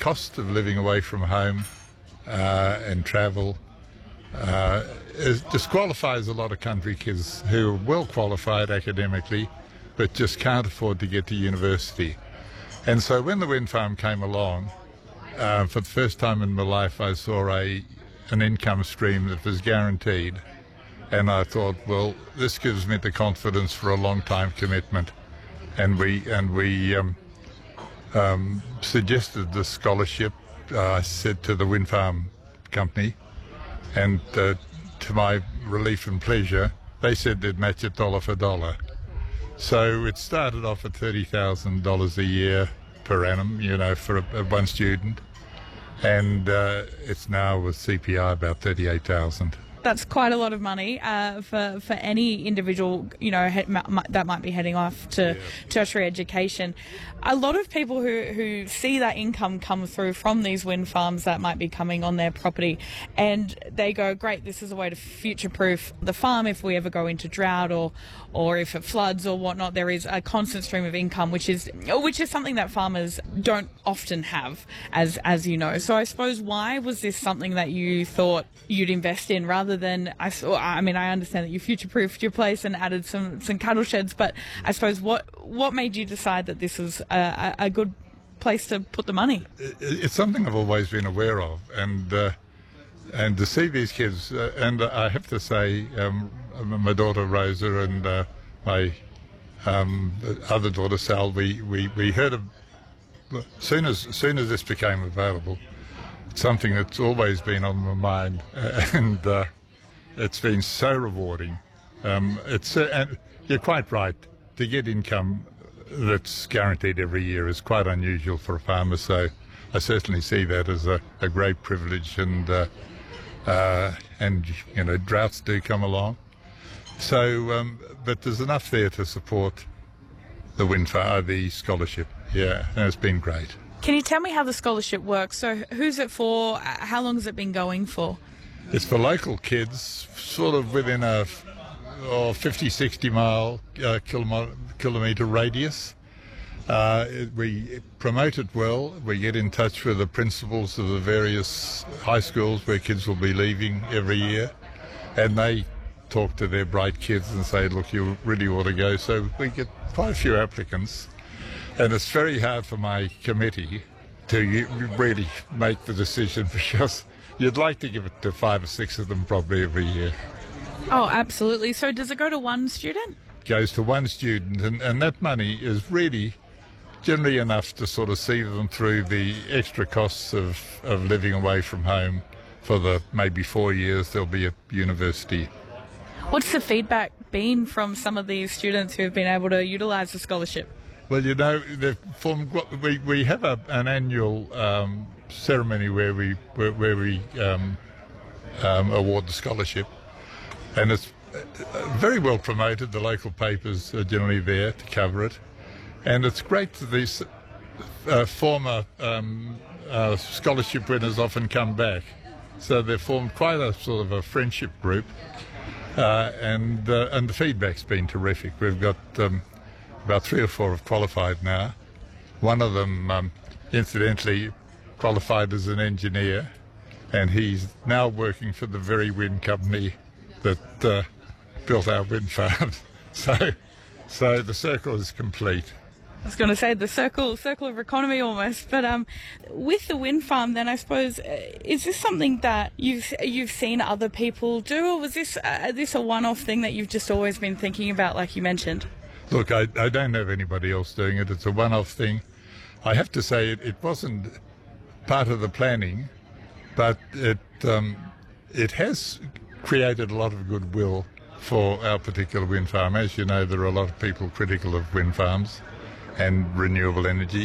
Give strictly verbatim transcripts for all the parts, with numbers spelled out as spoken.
cost of living away from home uh, and travel uh, is, disqualifies a lot of country kids who are well qualified academically but just can't afford to get to university. And so when the wind farm came along, uh, for the first time in my life I saw a an income stream that was guaranteed. And I thought, well, this gives me the confidence for a long-time commitment. And we and we um, um, suggested this scholarship. Uh, I said to the wind farm company, and uh, to my relief and pleasure, they said they'd match it dollar for dollar. So it started off at thirty thousand dollars a year per annum, you know, for a, a one student, and uh, it's now with C P I about thirty-eight thousand. That's quite a lot of money uh, for for any individual, you know, he, m- that might be heading off to Yeah. tertiary education. A lot of people who, who see that income come through from these wind farms that might be coming on their property, and they go, great, this is a way to future-proof the farm if we ever go into drought or or if it floods or whatnot. There is a constant stream of income, which is which is something that farmers don't often have, as as you know. So I suppose, why was this something that you thought you'd invest in rather than, I, saw, I mean, I understand that you future-proofed your place and added some, some cattle sheds, but I suppose what what made you decide that this was a, a good place to put the money? It's something I've always been aware of, and uh, and to see these kids, uh, and I have to say, um, my daughter Rosa and uh, my um, other daughter Sal, we, we, we heard of, soon as soon as this became available, it's something that's always been on my mind, and uh, it's been so rewarding. Um, it's uh, and you're quite right, to get income that's guaranteed every year is quite unusual for a farmer, so I certainly see that as a, a great privilege, and uh, uh, and you know, droughts do come along, so um, but there's enough there to support the wind farm, the scholarship, yeah, and it's been great. Can you tell me how the scholarship works? So who's it for? How long has it been going for? It's for local kids, sort of within a oh, fifty, sixty mile uh, kilometre, kilometre radius. Uh, it, we promote it well. We get in touch with the principals of the various high schools where kids will be leaving every year, and they talk to their bright kids and say, look, you really ought to go. So we get quite a few applicants. And it's very hard for my committee to really make the decision, because you'd like to give it to five or six of them probably every year. Oh, absolutely. So does it go to one student? It goes to one student, and, and that money is really generally enough to sort of see them through the extra costs of, of living away from home for the maybe four years they'll be at university. What's the feedback been from some of these students who have been able to utilise the scholarship? Well, you know, they've formed, we we have a, an annual um, ceremony where we where, where we um, um, award the scholarship, and it's very well promoted. The local papers are generally there to cover it, and it's great that these uh, former um, uh, scholarship winners often come back. So they've formed quite a sort of a friendship group, uh, and uh, and the feedback's been terrific. We've got Um, About three or four have qualified now. One of them, um, incidentally, qualified as an engineer, and he's now working for the very wind company that uh, built our wind farms. So, so the circle is complete. I was going to say the circle circle of economy almost, but um, with the wind farm, then I suppose, uh, is this something that you've you've seen other people do, or was this uh, this a one-off thing that you've just always been thinking about, like you mentioned? Look, I, I don't have anybody else doing it. It's a one-off thing. I have to say it, it wasn't part of the planning, but it um, it has created a lot of goodwill for our particular wind farm. As you know, there are a lot of people critical of wind farms and renewable energy,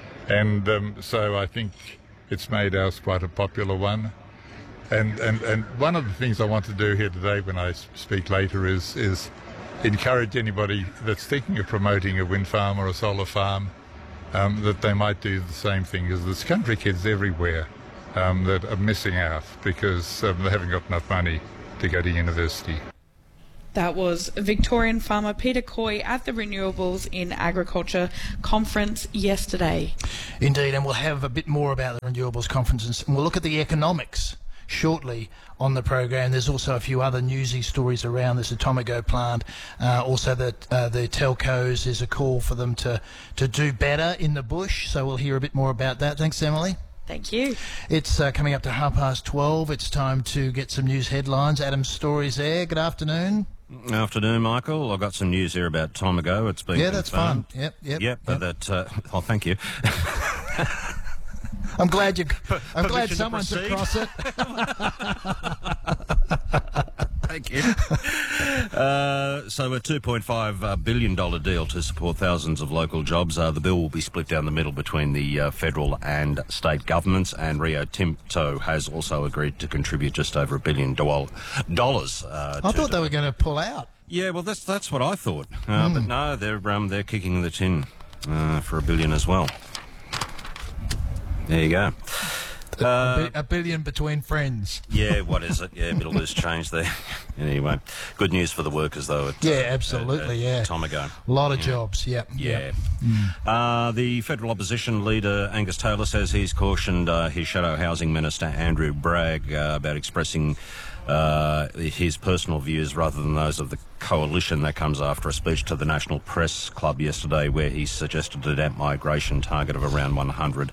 and um, so I think it's made ours quite a popular one. And, and, and one of the things I want to do here today when I speak later is is encourage anybody that's thinking of promoting a wind farm or a solar farm, um, that they might do the same thing, because there's country kids everywhere um, that are missing out because um, they haven't got enough money to go to university. That was Victorian farmer Peter Coy at the Renewables in Agriculture conference yesterday. Indeed, and we'll have a bit more about the Renewables conference, and we'll look at the economics shortly on the program. There's also a few other newsy stories around this Atomigo plant. Uh, also, that uh, the telcos, there's a call for them to, to do better in the bush, so we'll hear a bit more about that. Thanks, Emily. Thank you. It's uh, coming up to half past twelve. It's time to get some news headlines. Adam's Story's there. Good afternoon. Afternoon, Michael. I've got some news here about Atomigo. It's been yeah, that's confirmed. fun. Yep, yep. Yep, but yep. that. Uh, oh, thank you. I'm glad you. I'm glad Permission to someone's proceed? across it. Thank you. Uh, so a two point five uh, billion dollars deal to support thousands of local jobs. Uh, the bill will be split down the middle between the uh, federal and state governments, and Rio Tinto has also agreed to contribute just over a billion do- dollars. Uh, I to thought they were going to pull out. Yeah, well, that's that's what I thought. Uh, Mm. But no, they're um, they're kicking the tin uh, for a billion as well. There you go. A, Uh, bi- a billion between friends. yeah, what is it? Yeah, Middle East change there. Anyway, good news for the workers, though. At, Yeah, uh, absolutely, at, yeah. at Atomigo. A lot of jobs, yep. Yeah. yep. Uh, the federal opposition leader, Angus Taylor, says he's cautioned uh, his shadow housing minister, Andrew Bragg, uh, about expressing uh, his personal views rather than those of the coalition. That comes after a speech to the National Press Club yesterday where he suggested a net migration target of around one hundred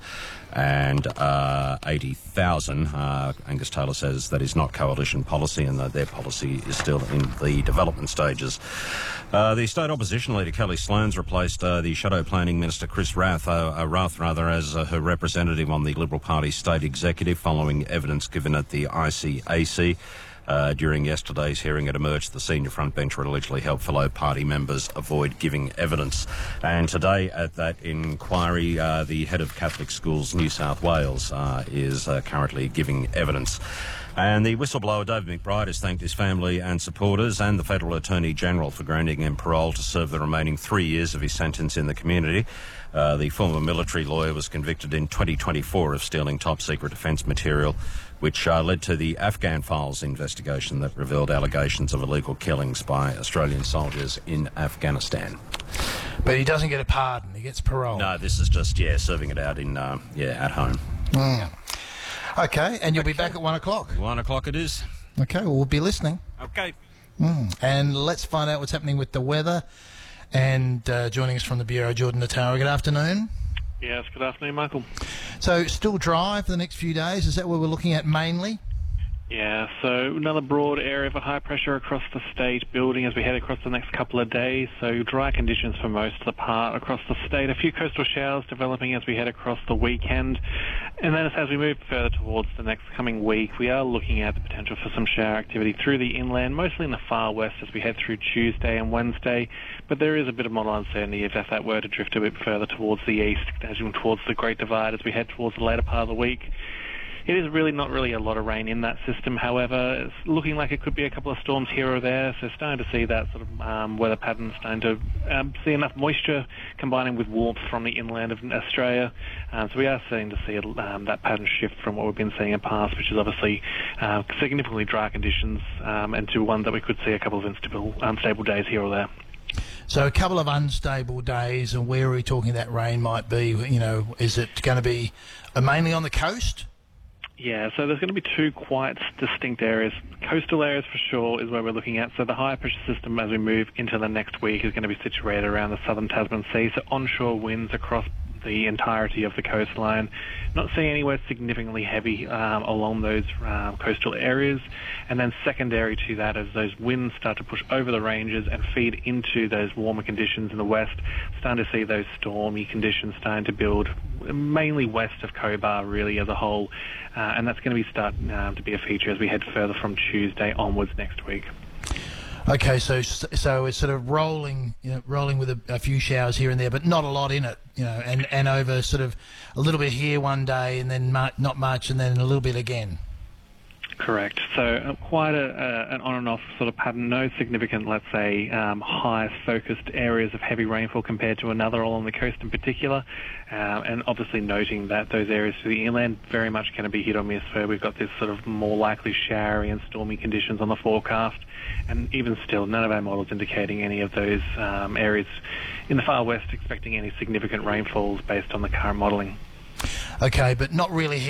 eighty thousand. Uh, Angus Taylor says that is not coalition policy and that their policy is still in the development stages. Uh, the state opposition leader Kelly Sloan's replaced uh, the shadow planning minister Chris Rath, uh, uh, Rath rather, as uh, her representative on the Liberal Party state executive following evidence given at the I C A C. Uh, during yesterday's hearing, it emerged the senior front bench would allegedly help fellow party members avoid giving evidence. And today at that inquiry, uh, the head of Catholic Schools New South Wales uh, is uh, currently giving evidence. And the whistleblower David McBride has thanked his family and supporters and the Federal Attorney General for granting him parole to serve the remaining three years of his sentence in the community. Uh, the former military lawyer was convicted in twenty twenty-four of stealing top-secret defence material, which uh, led to the Afghan Files investigation that revealed allegations of illegal killings by Australian soldiers in Afghanistan. But he doesn't get a pardon, he gets parole. No, this is just, yeah, serving it out in, uh, yeah, at home. Mm. Okay, and you'll be back at one o'clock. One o'clock it is. Okay, well, we'll be listening. Okay. Mm. And let's find out what's happening with the weather. And uh, joining us from the Bureau, Jordan Natara. Good afternoon. Yes, good afternoon, Michael. So, still dry for the next few days? Is that what we're looking at mainly? Yeah, so another broad area of high pressure across the state building as we head across the next couple of days. So dry conditions for most of the part across the state. A few coastal showers developing as we head across the weekend. And then as we move further towards the next coming week, we are looking at the potential for some shower activity through the inland, mostly in the far west as we head through Tuesday and Wednesday. But there is a bit of model uncertainty if that were to drift a bit further towards the east, as in towards the Great Divide as we head towards the later part of the week. It is really not really a lot of rain in that system, however. It's looking like it could be a couple of storms here or there, so starting to see that sort of um, weather pattern, starting to um, see enough moisture combining with warmth from the inland of Australia. Um, so we are starting to see um, that pattern shift from what we've been seeing in the past, which is obviously uh, significantly dry conditions, um, and to one that we could see a couple of unstable, unstable days here or there. So a couple of unstable days, and where are we talking that rain might be? You know, is it going to be uh, mainly on the coast? Yeah, so there's going to be two quite distinct areas. Coastal areas for sure is where we're looking at. So the high pressure system as we move into the next week is going to be situated around the southern Tasman Sea. So onshore winds across the entirety of the coastline. Not seeing anywhere significantly heavy um, along those um, coastal areas. And then secondary to that, as those winds start to push over the ranges and feed into those warmer conditions in the west, starting to see those stormy conditions starting to build mainly west of Cobar really as a whole. Uh, and that's going to be starting um, to be a feature as we head further from Tuesday onwards next week. Okay, so so it's sort of rolling, you know, rolling with a, a few showers here and there, but not a lot in it, you know, and, and over sort of a little bit here one day and then mu- not much and then a little bit again. Correct. So uh, quite a, uh, an on and off sort of pattern. No significant, let's say, um, high focused areas of heavy rainfall compared to another along the coast in particular. Um, and obviously noting that those areas to the inland very much going to be hit or miss, where we've got this sort of more likely showery and stormy conditions on the forecast. And even still, none of our models indicating any of those um, areas in the far west expecting any significant rainfalls based on the current modelling. Okay, but not really